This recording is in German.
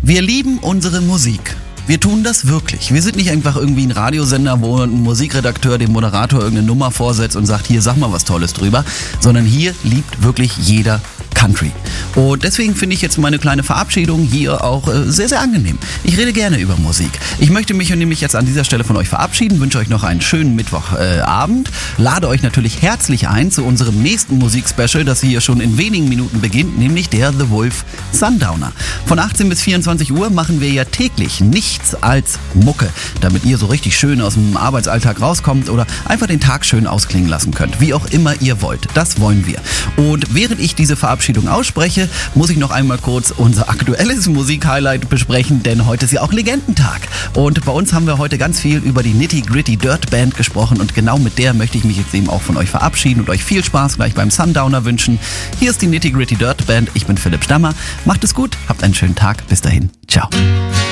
Wir lieben unsere Musik. Wir tun das wirklich. Wir sind nicht einfach irgendwie ein Radiosender, wo ein Musikredakteur dem Moderator irgendeine Nummer vorsetzt und sagt, hier, sag mal was Tolles drüber, sondern hier liebt wirklich jeder Country. Und deswegen finde ich jetzt meine kleine Verabschiedung hier auch sehr, sehr angenehm. Ich rede gerne über Musik. Ich möchte mich nämlich jetzt an dieser Stelle von euch verabschieden, wünsche euch noch einen schönen Mittwochabend, lade euch natürlich herzlich ein zu unserem nächsten Musikspecial, das hier schon in wenigen Minuten beginnt, nämlich der The Wolf Sundowner. Von 18 bis 24 Uhr machen wir ja täglich nichts als Mucke, damit ihr so richtig schön aus dem Arbeitsalltag rauskommt oder einfach den Tag schön ausklingen lassen könnt, wie auch immer ihr wollt. Das wollen wir. Und während ich diese Verabschiedung ausspreche, muss ich noch einmal kurz unser aktuelles Musikhighlight besprechen, denn heute ist ja auch Legendentag. Und bei uns haben wir heute ganz viel über die Nitty Gritty Dirt Band gesprochen und genau mit der möchte ich mich jetzt eben auch von euch verabschieden und euch viel Spaß gleich beim Sundowner wünschen. Hier ist die Nitty Gritty Dirt Band, ich bin Philipp Stammer. Macht es gut, habt einen schönen Tag, bis dahin, ciao.